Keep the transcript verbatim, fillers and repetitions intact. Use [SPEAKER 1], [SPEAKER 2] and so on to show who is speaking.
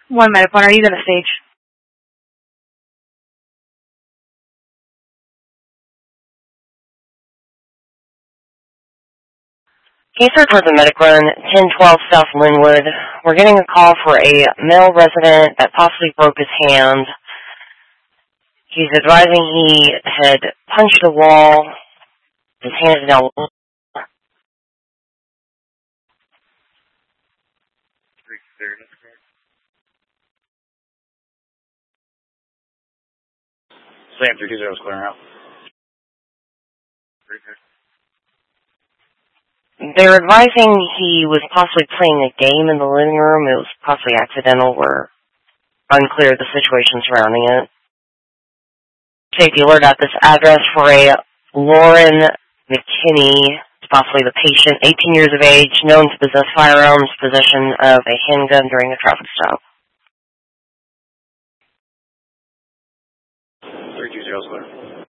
[SPEAKER 1] One minute, are you going to stage?
[SPEAKER 2] Case report the medic run, ten twelve South Linwood. We're getting a call for a male resident that possibly broke his hand. He's advising he had punched a wall. His hand is now...
[SPEAKER 3] Slam three two zero is clearing out.
[SPEAKER 2] They're advising he was possibly playing a game in the living room. It was possibly accidental. We're unclear the situation surrounding it. Safety alert at this address for a Lauren McKinney, possibly the patient, eighteen years of age, known to possess firearms, possession of a handgun during a traffic stop.
[SPEAKER 3] three two zero is clear.